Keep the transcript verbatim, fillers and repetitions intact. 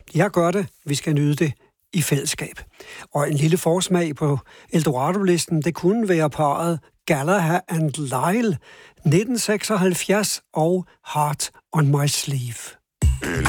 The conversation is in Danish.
Jeg gør det. Vi skal nyde det i fællesskab. Og en lille forsmag på Eldorado-listen, det kunne være parret Gallagher and Lyle, nitten seksoghalvfjerds og Heart on My Sleeve.